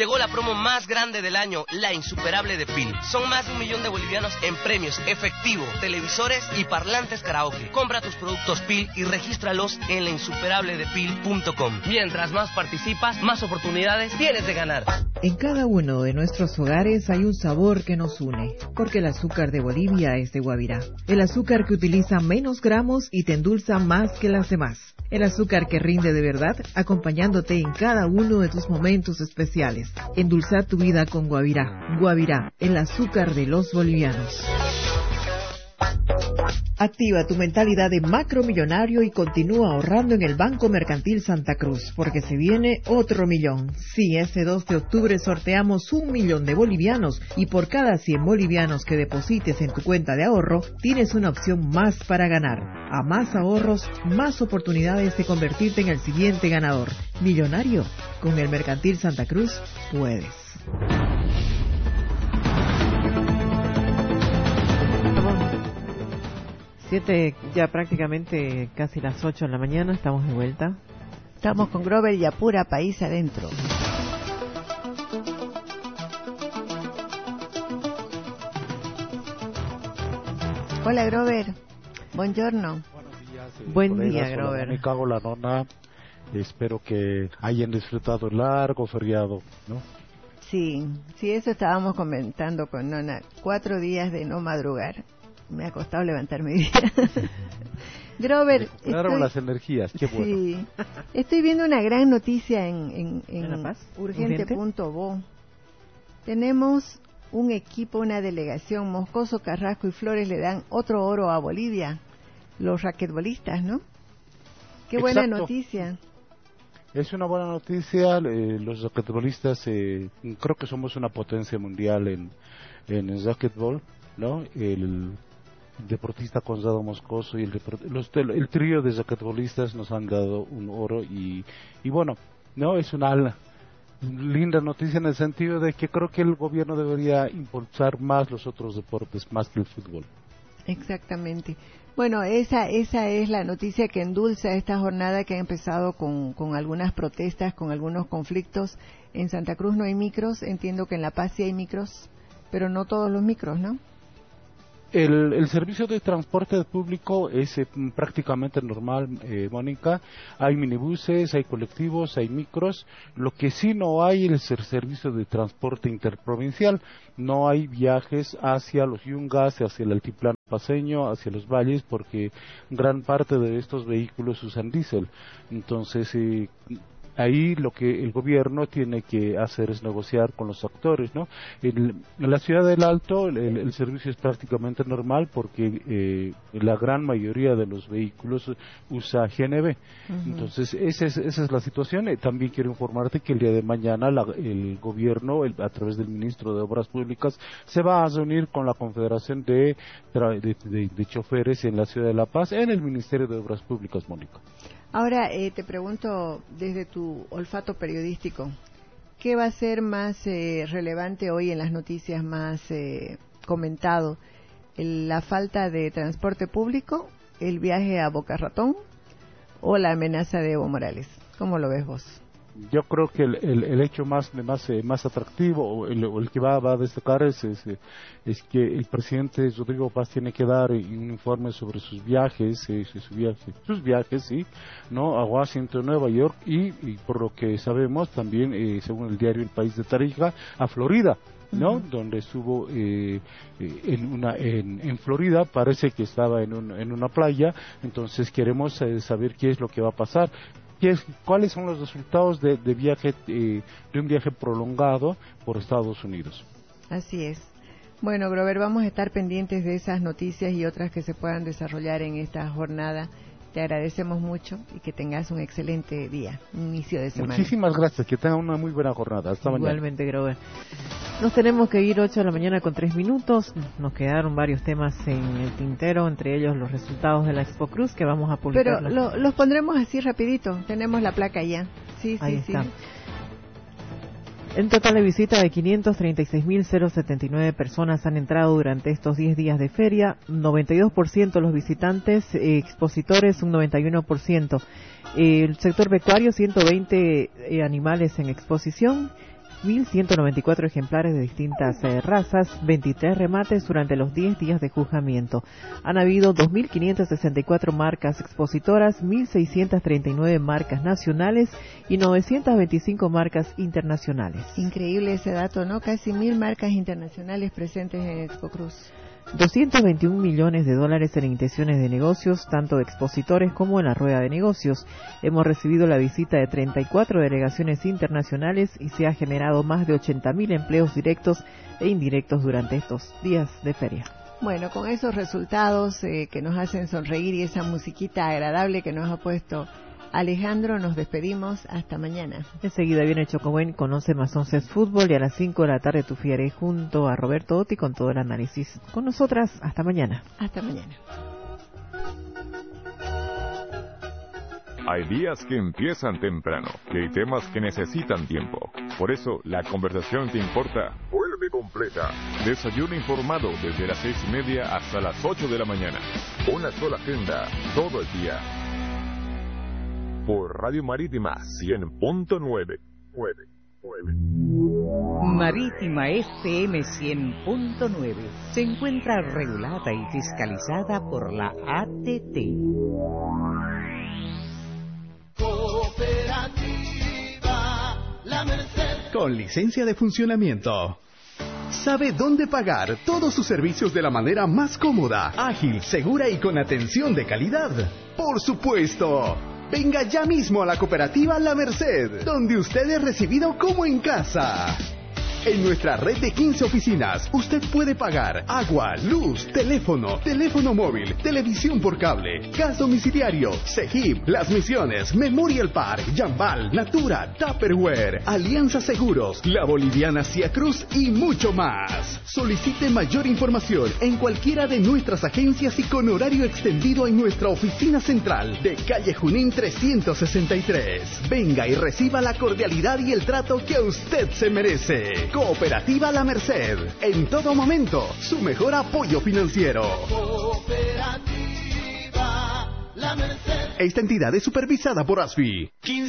Llegó la promo más grande del año, la insuperable de PIL. Son más de 1 millón de bolivianos en premios, efectivo, televisores y parlantes karaoke. Compra tus productos PIL y regístralos en lainsuperabledepil.com. Mientras más participas, más oportunidades tienes de ganar. En cada uno de nuestros hogares hay un sabor que nos une, porque el azúcar de Bolivia es de Guavirá. El azúcar que utiliza menos gramos y te endulza más que las demás. El azúcar que rinde de verdad, acompañándote en cada uno de tus momentos especiales. Endulza tu vida con Guavirá. Guavirá, el azúcar de los bolivianos. Activa tu mentalidad de macromillonario y continúa ahorrando en el Banco Mercantil Santa Cruz, porque se viene otro millón. Sí, ese 2 de octubre sorteamos 1 millón de bolivianos y por cada 100 bolivianos que deposites en tu cuenta de ahorro, tienes una opción más para ganar. A más ahorros, más oportunidades de convertirte en el siguiente ganador. Millonario, con el Mercantil Santa Cruz, puedes. Ya prácticamente casi las 8 de la mañana, estamos de vuelta. Estamos con Grover y Apura País Adentro. Hola Grover, buongiorno. Buenos días. Buen día, Grover. Me cago la nona. Espero que hayan disfrutado el largo feriado, ¿no? Sí, eso estábamos comentando con Nona. 4 días de no madrugar. Me ha costado levantarme hoy día. Grover, las energías, qué bueno. Sí, estoy viendo una gran noticia en urgente.bo. Tenemos un equipo, una delegación, Moscoso, Carrasco y Flores le dan otro oro a Bolivia, los raquetbolistas, ¿no? Qué buena noticia. Es una buena noticia, los raquetbolistas, creo que somos una potencia mundial en raquetbol, ¿no? El deportista Conrado Moscoso y el trío de raquetbolistas nos han dado un oro y bueno, no es una linda noticia en el sentido de que creo que el gobierno debería impulsar más los otros deportes, más que el fútbol. Exactamente. Bueno, esa es la noticia que endulza esta jornada que ha empezado con algunas protestas, con algunos conflictos. En Santa Cruz no hay micros, entiendo que en La Paz sí hay micros, pero no todos los micros, ¿no? El servicio de transporte público es prácticamente normal, Mónica. Hay minibuses, hay colectivos, hay micros. Lo que sí no hay es el servicio de transporte interprovincial. No hay viajes hacia los yungas, hacia el altiplano paceño, hacia los valles, porque gran parte de estos vehículos usan diésel. Entonces, ahí lo que el gobierno tiene que hacer es negociar con los actores, ¿no? En la ciudad del Alto el servicio es prácticamente normal porque la gran mayoría de los vehículos usa GNV. Entonces esa es la situación. También quiero informarte que el día de mañana el gobierno, a través del ministro de Obras Públicas, se va a reunir con la Confederación de Choferes en la ciudad de La Paz, en el Ministerio de Obras Públicas, Mónica. Ahora te pregunto desde tu olfato periodístico, ¿qué va a ser más relevante hoy en las noticias, más comentado? ¿La falta de transporte público, el viaje a Boca Ratón o la amenaza de Evo Morales? ¿Cómo lo ves vos? Yo creo que el hecho más atractivo o el que va a destacar es que el presidente Rodrigo Paz tiene que dar un informe sobre sus viajes, sí, no, a Washington, Nueva York y por lo que sabemos también, según el diario El País de Tarija, a Florida, ¿no? Donde estuvo en Florida, parece que estaba en una playa. Entonces queremos saber qué es lo que va a pasar. ¿Cuáles son los resultados de un viaje prolongado por Estados Unidos? Así es. Bueno, Grover, vamos a estar pendientes de esas noticias y otras que se puedan desarrollar en esta jornada. Te agradecemos mucho y que tengas un excelente día, un inicio de semana. Muchísimas gracias, que tengan una muy buena jornada. Hasta mañana. Igualmente, Grover. Nos tenemos que ir 8 de la mañana con 3 minutos. Nos quedaron varios temas en el tintero, entre ellos los resultados de la Expo Cruz que vamos a publicar. Pero los pondremos así rapidito, tenemos la placa ya. Sí, ahí está. En total de visita de 536.079 personas han entrado durante estos 10 días de feria, 92% los visitantes, expositores un 91%. El sector pecuario, 120 animales en exposición 1.194 ejemplares de distintas razas, 23 remates durante los 10 días de juzgamiento. Han habido 2.564 marcas expositoras, 1.639 marcas nacionales y 925 marcas internacionales. Increíble ese dato, ¿no? Casi 1.000 marcas internacionales presentes en Expo Cruz. 221 millones de dólares en intenciones de negocios, tanto de expositores como en la rueda de negocios. Hemos recibido la visita de 34 delegaciones internacionales y se ha generado más de 80.000 empleos directos e indirectos durante estos días de feria. Bueno, con esos resultados que nos hacen sonreír y esa musiquita agradable que nos ha puesto Alejandro, nos despedimos hasta mañana. Enseguida viene Chocobuen con 11 más 11 Fútbol y a las 5 de la tarde tu fiaré junto a Roberto Otti con todo el análisis. Con nosotras, hasta mañana. Hasta mañana. Hay días que empiezan temprano y hay temas que necesitan tiempo. Por eso, la conversación que importa vuelve completa. Desayuno informado desde las 6:30 hasta las 8 de la mañana. Una sola agenda, todo el día. Por Radio Marítima 100.9. Marítima FM 100.9 se encuentra regulada y fiscalizada por la ATT. Cooperativa La Merced. Con licencia de funcionamiento. Sabe dónde pagar todos sus servicios de la manera más cómoda, ágil, segura y con atención de calidad. Por supuesto. Venga ya mismo a la cooperativa La Merced, donde usted es recibido como en casa. En nuestra red de 15 oficinas, usted puede pagar agua, luz, teléfono móvil, televisión por cable, gas domiciliario, CEGIP, Las Misiones, Memorial Park, Jambal, Natura, Tupperware, Alianza Seguros, La Boliviana Cia Cruz y mucho más. Solicite mayor información en cualquiera de nuestras agencias y con horario extendido en nuestra oficina central de calle Junín 363. Venga y reciba la cordialidad y el trato que usted se merece. Cooperativa La Merced, en todo momento, su mejor apoyo financiero. Cooperativa La Merced. Esta entidad es supervisada por ASFI.